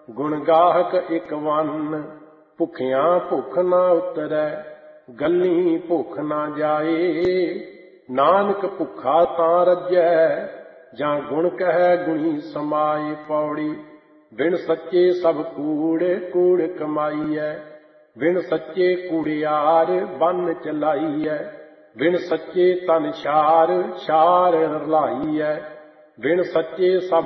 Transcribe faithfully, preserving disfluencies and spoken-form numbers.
ਗੁਣ ਗਾਹਕ ਇੱਕ ਵੰਨ। ਭੁੱਖਿਆਂ ਭੁੱਖ ਨਾ ਉਤਰੈ, ਗੱਲੀਂ ਭੁੱਖ ਨਾ ਜਾਏ। ਨਾਨਕ ਭੁੱਖਾ ਤਾਂ ਰੱਜੈ, ਜਾਂ ਗੁਣ ਕਹਿ ਗੁਣੀ ਸਮਾਏ। ਪੌੜੀ ਬਿਨ ਸੱਚੇ ਸਭ ਕੂੜ, ਕੂੜ ਕਮਾਈਐ। ਬਿਨ ਸੱਚੇ ਕੂੜਿਆਰ ਬੰਨ ਚਲਾਈਐ। ਬਿਨ ਸੱਚੇ ਤਨ ਛਾਰ, ਛਾਰ ਰਲਾਈਐ। ਬਿਨ ਸੱਚੇ ਸਭ